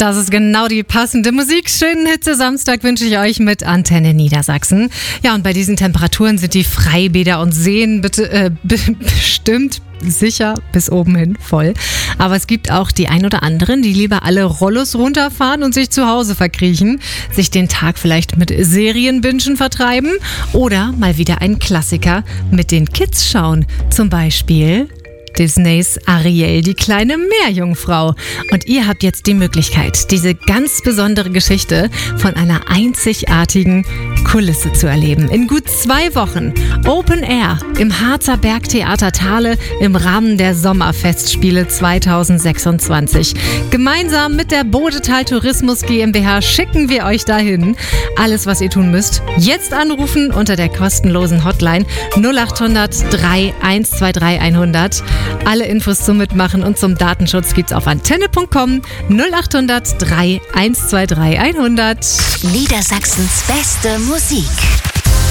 Das ist genau die passende Musik. Schönen Hitze-Samstag wünsche ich euch mit Antenne Niedersachsen. Ja, und bei diesen Temperaturen sind die Freibäder und Seen bestimmt sicher bis oben hin voll. Aber es gibt auch die ein oder anderen, die lieber alle Rollos runterfahren und sich zu Hause verkriechen, sich den Tag vielleicht mit Serienbingen vertreiben oder mal wieder einen Klassiker mit den Kids schauen. Zum Beispiel Disneys Ariel, die kleine Meerjungfrau. Und ihr habt jetzt die Möglichkeit, diese ganz besondere Geschichte von einer einzigartigen Kulisse zu erleben. In gut 2 Wochen Open Air im Harzer Bergtheater Thale im Rahmen der Sommerfestspiele 2026. Gemeinsam mit der Bodetal Tourismus GmbH schicken wir euch dahin. Alles, was ihr tun müsst, jetzt anrufen unter der kostenlosen Hotline 0800 3123 100. Alle Infos zum Mitmachen und zum Datenschutz gibt's auf antenne.com 0800 3123 100. Niedersachsens beste Musik.